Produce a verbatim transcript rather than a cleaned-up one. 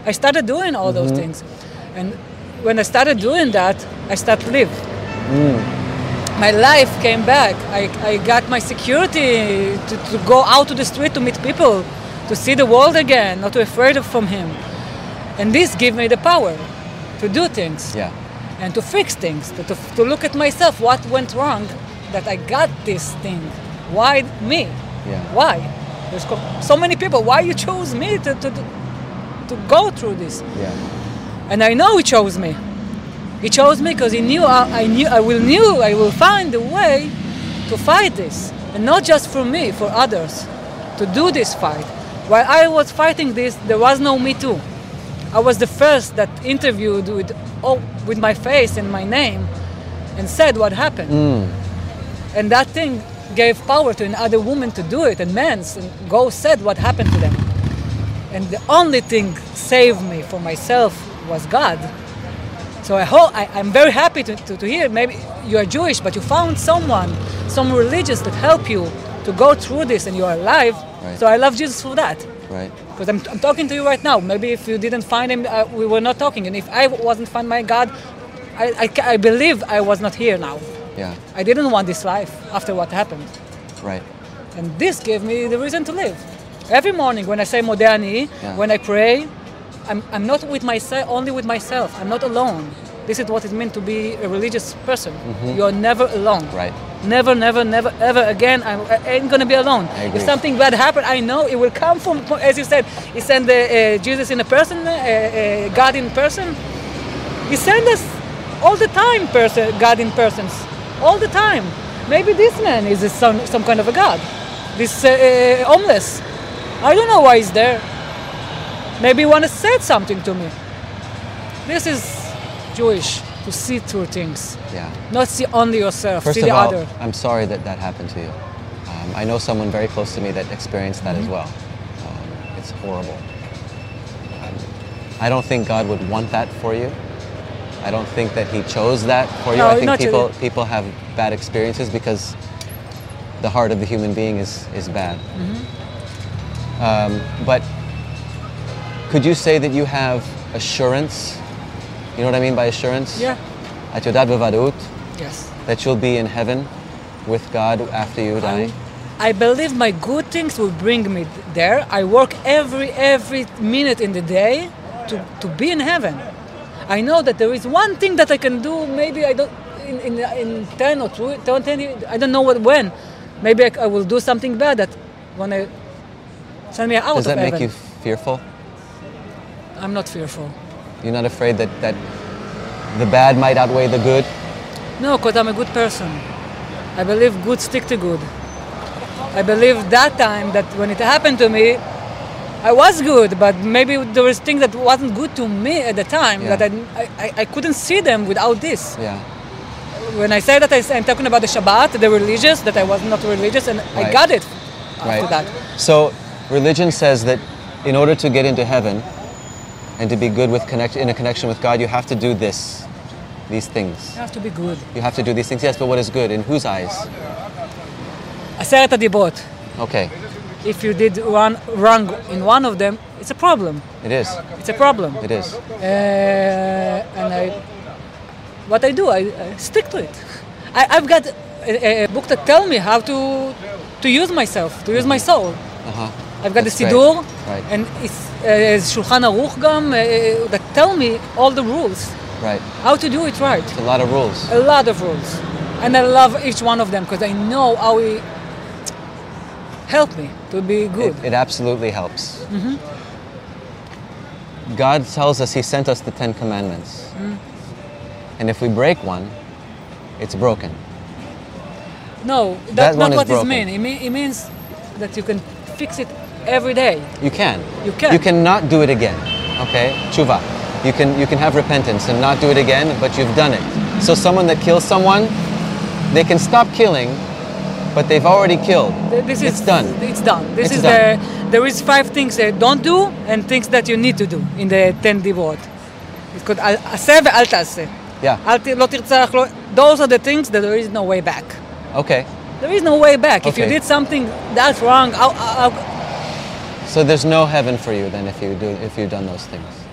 I started doing all mm-hmm. those things. And when I started doing that, I started to live. Mm. My life came back. I, I got my security to, to go out to the street to meet people, to see the world again, not to be afraid of from him. And this gave me the power to do things. Yeah. And to fix things, to, to, to look at myself, what went wrong, that I got this thing. Why me? Yeah. Why? There's so many people. Why you chose me to, to, to go through this? Yeah. And I know he chose me. He chose me because he knew I, I knew I will knew I will find a way to fight this, and not just for me, for others, to do this fight. While I was fighting this, there was no Me Too. I was the first that interviewed with oh, with my face and my name, and said what happened. Mm. And that thing gave power to another woman to do it, and men and go said what happened to them. And the only thing saved me for myself was God. So I hope I, I'm very happy to, to, to hear maybe you are Jewish, but you found someone, some religious that help you to go through this, and you are alive. Right. So I love Jesus for that. Right. Because I'm, I'm talking to you right now. Maybe if you didn't find him, uh, we were not talking. And if I wasn't find my God, I, I, I believe I was not here now. Yeah. I didn't want this life after what happened. Right. And this gave me the reason to live. Every morning when I say Modeh Ani, Yeah. when I pray, I'm, I'm not with myself, only with myself. I'm not alone. This is what it means to be a religious person. Mm-hmm. You're never alone. Right. Never, never, never, ever again. I'm, I ain't gonna be alone. I agree. If something bad happens, I know it will come from, as you said, He sent uh, uh, Jesus in a person, uh, uh, God in person. He sent us all the time, person, God in persons, all the time. Maybe this man is a, some some kind of a God. This uh, uh, homeless. I don't know why he's there. Maybe he wanna say something to me. This is Jewish, to see through things. Yeah. Not see only yourself, First see of the all, other. I'm sorry that that happened to you. Um, I know someone very close to me that experienced that Mm-hmm. as well. Um, it's horrible. Um, I don't think God would want that for you. I don't think that He chose that for you. No, I think not people really. people have bad experiences because the heart of the human being is is bad. Mm-hmm. Um, but could you say that you have assurance? You know what I mean by assurance? Yeah. At yodat bevadut, Yes. that you'll be in heaven with God after you die? I believe my good things will bring me there. I work every every minute in the day to, to be in heaven. I know that there is one thing that I can do. Maybe I don't in in, in ten or twenty. I don't know what when. Maybe I, I will do something bad that when I send me out Does of that make heaven. you fearful? I'm not fearful. You're not afraid that, that the bad might outweigh the good? No, because I'm a good person. I believe good stick to good. I believe that time that when it happened to me, I was good, but maybe there was things that wasn't good to me at the time, Yeah. that I, I, I couldn't see them without this. Yeah. When I say that, I, I'm talking about the Shabbat, the religious, that I was not religious, and I Right. got it after Right. that. So religion says that in order to get into heaven and to be good with connect in a connection with God, you have to do this, these things. You have to be good. You have to do these things. Yes, but what is good? In whose eyes? Aseret HaDibot. Okay, If you did one wrong in one of them, it's a problem. it is. It's a problem. It is. Uh, and I, what I do, I, I stick to it. I, I've got a, a book that tell me how to to use myself, to use my soul. Uh-huh. I've got That's the great. Siddur, Right. and it's uh, Shulchan Aruch Gam, uh, that tell me all the rules, Right. how to do it right. It's a lot of rules. A lot of rules. And I love each one of them because I know how it helped me to be good. It, it absolutely helps. Mm-hmm. God tells us He sent us the Ten Commandments. Mm. And if we break one, it's broken. No, That that's one not is what it broken. means. It, mean, it means that you can fix it every day. You can. You can. You cannot do it again. Okay? Tshuva. You can you can have repentance and not do it again, but you've done it. So someone that kills someone, they can stop killing, but they've already killed. Th- This it's is done. It's done. This It's is done. the there is five things that don't do and things that you need to do in the ten דיברות. It's called "אל- עשה ואל תעשה." Yeah. אל ת- לא תרצח, לא- Those are the things that there is no way back. Okay. There is no way back. If you Okay. did something that's wrong, how, how, So there's no heaven for you then if you do if you've done those things.